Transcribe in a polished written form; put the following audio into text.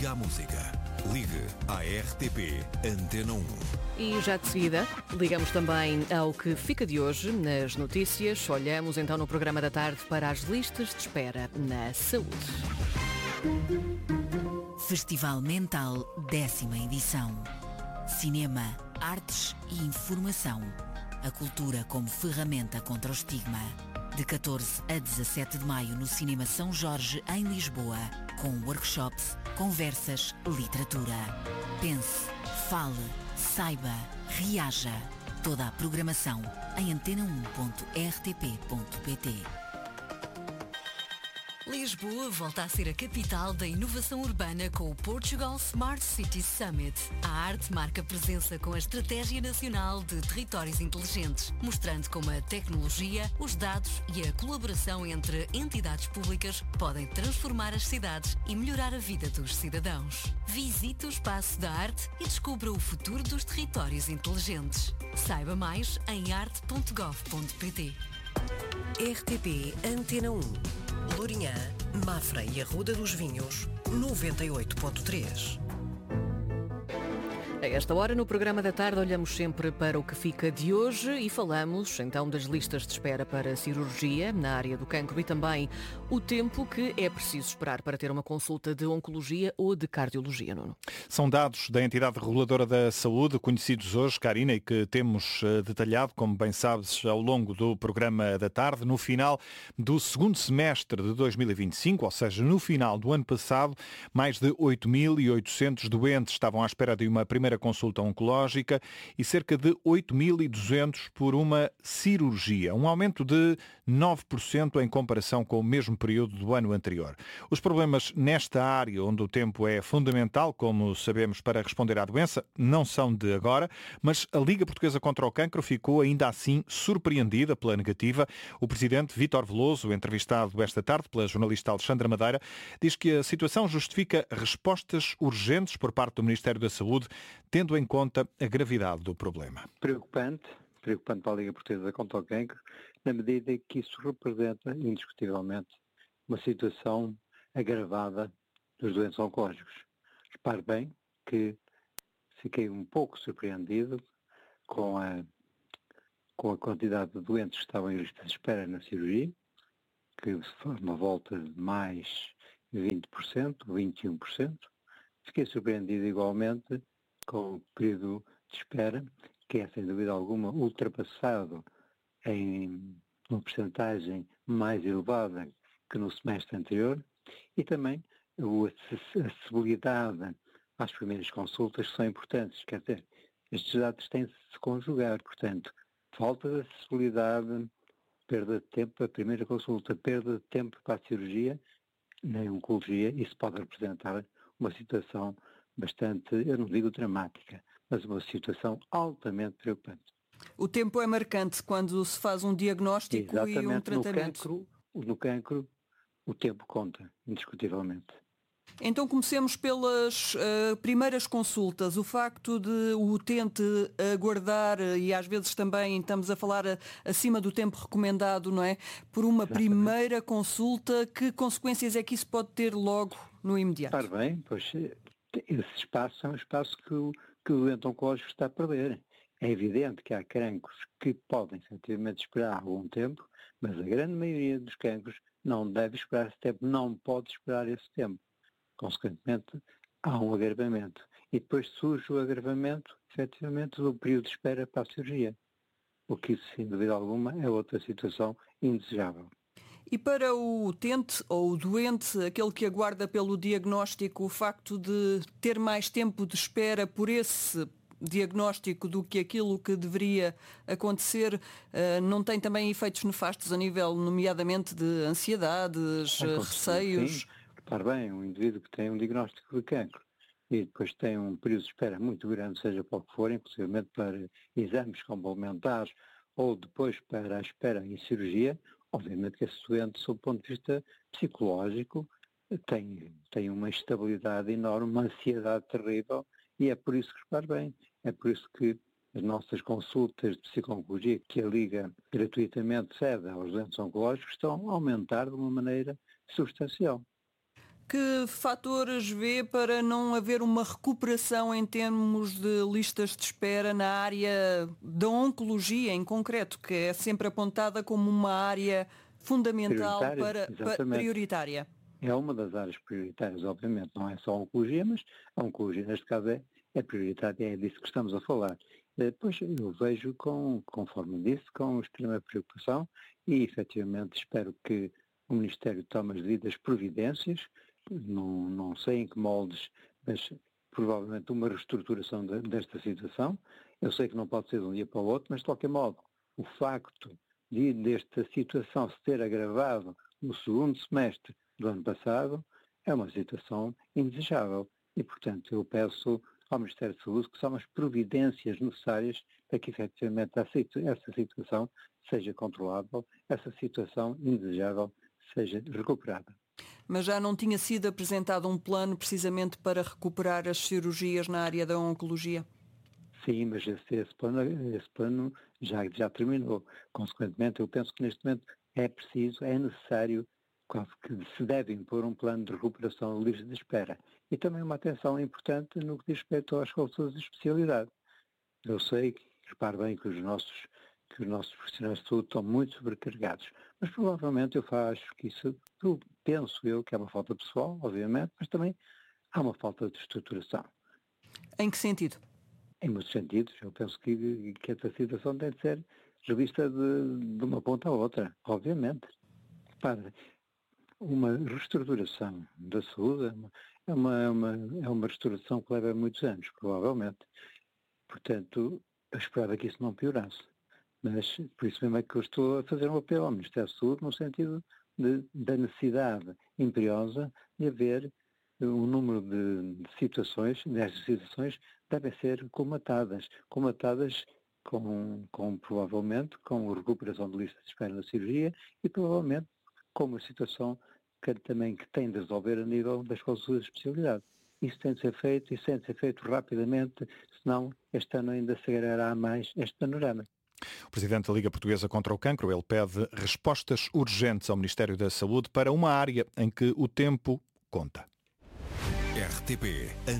Liga à música. Ligue à RTP Antena 1. E já de seguida, ligamos também ao que fica de hoje nas notícias. Olhamos então no programa da tarde para as listas de espera na saúde. Festival Mental, 10ª edição. Cinema, artes e informação. A cultura como ferramenta contra o estigma. De 14 a 17 de maio no Cinema São Jorge, em Lisboa, com workshops, conversas, literatura. Pense, fale, saiba, reaja. Toda a programação em antena1.rtp.pt. Lisboa volta a ser a capital da inovação urbana com o Portugal Smart City Summit. A arte marca presença com a Estratégia Nacional de Territórios Inteligentes, mostrando como a tecnologia, os dados e a colaboração entre entidades públicas podem transformar as cidades e melhorar a vida dos cidadãos. Visite o Espaço da Arte e descubra o futuro dos territórios inteligentes. Saiba mais em arte.gov.pt. RTP Antena 1. Lourinhã, Mafra e Arruda dos Vinhos, 98.3. A esta hora, no programa da tarde, olhamos sempre para o que fica de hoje e falamos então das listas de espera para cirurgia na área do cancro e também o tempo que é preciso esperar para ter uma consulta de oncologia ou de cardiologia, Nuno. São dados da entidade reguladora da saúde, conhecidos hoje, Karina, e que temos detalhado, como bem sabes, ao longo do programa da tarde. No final do segundo semestre de 2025, ou seja, no final do ano passado, mais de 8.800 doentes estavam à espera de uma primeira consulta oncológica e cerca de 8.200 por uma cirurgia, um aumento de 9% em comparação com o mesmo período do ano anterior. Os problemas nesta área, onde o tempo é fundamental, como sabemos, para responder à doença, não são de agora, mas a Liga Portuguesa contra o Cancro ficou ainda assim surpreendida pela negativa. O presidente Vítor Veloso, entrevistado esta tarde pela jornalista Alexandra Madeira, diz que a situação justifica respostas urgentes por parte do Ministério da Saúde, tendo em conta a gravidade do problema. Preocupante para a Liga Portuguesa contra o Cancro, na medida que isso representa, indiscutivelmente, uma situação agravada dos doentes oncológicos. Repare bem que fiquei um pouco surpreendido com a quantidade de doentes que estavam em lista de espera na cirurgia, que foi uma volta de mais 20%, 21%. Fiquei surpreendido igualmente com o período de espera, que é, sem dúvida alguma, ultrapassado em uma percentagem mais elevada que no semestre anterior, e também a acessibilidade às primeiras consultas são importantes, quer dizer, estes dados têm de se conjugar, portanto, falta de acessibilidade, perda de tempo para a primeira consulta, perda de tempo para a cirurgia, na oncologia, isso pode representar uma situação bastante, eu não digo dramática, mas uma situação altamente preocupante. O tempo é marcante quando se faz um diagnóstico. Exatamente, e um tratamento. No cancro, o tempo conta, indiscutivelmente. Então comecemos pelas primeiras consultas. O facto de o utente aguardar, e às vezes também estamos a falar acima do tempo recomendado, não é? Por uma primeira consulta, que consequências é que isso pode ter logo no imediato? Está bem, pois esse espaço é um espaço que o doente oncológico está a perder. É evidente que há cancros que podem efetivamente esperar algum tempo, mas a grande maioria dos cancros não deve esperar esse tempo, não pode esperar esse tempo. Consequentemente, há um agravamento. E depois surge o agravamento, efetivamente, do período de espera para a cirurgia. O que, sem dúvida alguma, é outra situação indesejável. E para o utente ou o doente, aquele que aguarda pelo diagnóstico, o facto de ter mais tempo de espera por esse diagnóstico do que aquilo que deveria acontecer, não tem também efeitos nefastos a nível, nomeadamente, de ansiedades, receios? Sim. Repare bem, um indivíduo que tem um diagnóstico de cancro e depois tem um período de espera muito grande, seja para o que for, inclusive para exames complementares ou depois para a espera em cirurgia, obviamente que esse doente, sob o ponto de vista psicológico, tem uma instabilidade enorme, uma ansiedade terrível, e é por isso que, repare bem, é por isso que as nossas consultas de psico-oncologia, que a Liga gratuitamente cede aos doentes oncológicos, estão a aumentar de uma maneira substancial. Que fatores vê para não haver uma recuperação em termos de listas de espera na área da oncologia em concreto, que é sempre apontada como uma área fundamental prioritária? É uma das áreas prioritárias, obviamente, não é só a oncologia, mas a oncologia neste caso é prioritária, é disso que estamos a falar. Pois eu vejo, conforme disse, com extrema preocupação e efetivamente espero que o Ministério tome as devidas providências. Não sei em que moldes, mas provavelmente uma reestruturação desta situação. Eu sei que não pode ser de um dia para o outro, mas de qualquer modo, o facto desta situação se ter agravado no segundo semestre do ano passado é uma situação indesejável. E, portanto, eu peço ao Ministério da Saúde que são as providências necessárias para que efetivamente essa situação seja controlável, essa situação indesejável seja recuperada. Mas já não tinha sido apresentado um plano precisamente para recuperar as cirurgias na área da oncologia? Sim, mas esse plano já terminou. Consequentemente, eu penso que neste momento é necessário, quase que se deve impor um plano de recuperação de listas de espera. E também uma atenção importante no que diz respeito às consultas de especialidade. Eu sei, repare bem que os nossos profissionais de saúde estão muito sobrecarregados, mas provavelmente penso eu que é uma falta pessoal, obviamente, mas também há uma falta de estruturação. Em que sentido? Em muitos sentidos. Eu penso que essa situação tem de ser revista de uma ponta à outra, obviamente. Para uma reestruturação da saúde é uma reestruturação que leva muitos anos, provavelmente. Portanto, eu esperava que isso não piorasse. Mas por isso mesmo é que eu estou a fazer um apelo ao Ministério da Saúde no sentido da necessidade imperiosa de haver um número de situações, destas situações devem ser comatadas provavelmente com a recuperação de listas de espera na cirurgia e provavelmente com uma situação que tem de resolver a nível das consultas de especialidade. Isso tem de ser feito rapidamente, senão este ano ainda se agrará mais este panorama. O Presidente da Liga Portuguesa contra o Cancro, ele pede respostas urgentes ao Ministério da Saúde para uma área em que o tempo conta. RTP